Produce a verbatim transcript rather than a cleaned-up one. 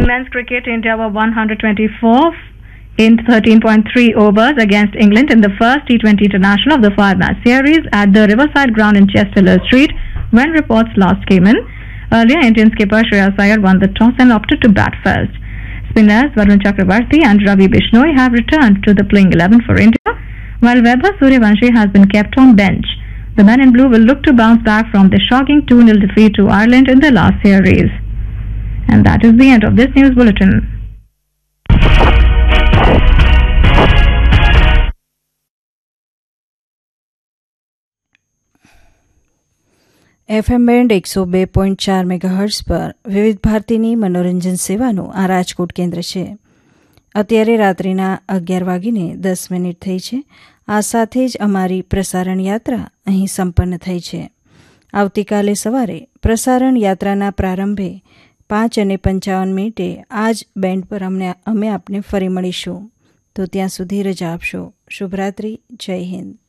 In men's cricket, India were one hundred twenty-four in thirteen point three overs against England in the first T twenty international of the five-match series at the Riverside ground in Chester Street when reports last came in. Earlier, Indian skipper Shreyas Iyer won the toss and opted to bat first. Spinners Varun Chakravarti and Ravi Bishnoi have returned to the playing eleven for India, while Vaibhav Suryavanshi has been kept on bench. The men in blue will look to bounce back from the shocking two nil defeat to Ireland in the last series. And that is the end of this news bulletin. FM band એકસો બે point ચાર megahertz પર વિવિધ ભારતીની મનોરંજન સેવાનું આ રાજકોટ કેન્દ્ર છે. અત્યારે રાત્રિના અગિયાર વાગીને દસ મિનિટ થઈ છે. આ સાથે જ અમારી પ્રસારણ યાત્રા અહીં સંપન્ન થઈ છે. આવતીકાલે સવારે પ્રસારણ યાત્રાના પ્રારંભે પાંચ અને પંચાવન મિનિટે આ જ બેન્ડ પર અમને અમે આપને ફરી મળીશું. તો ત્યાં સુધી રજા આપશો. શુભરાત્રિ. જય હિન્દ.